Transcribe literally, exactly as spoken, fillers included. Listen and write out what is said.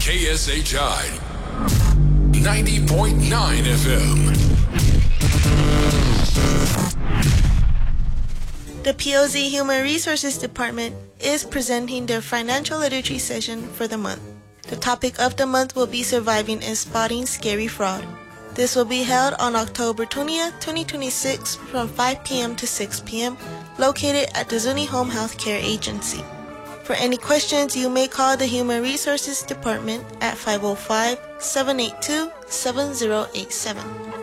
K S H I ninety point nine F M. The P O Z Human Resources Department is presenting their financial literacy session for the month. The topic of the month will be surviving and spotting scary fraud. This will be held on October twentieth, twenty twenty-six from five p.m. to six p.m. located at the Zuni Home Health Care Agency. For any questions, you may call the Human Resources Department at five oh five, seven eight two, seven oh eight seven.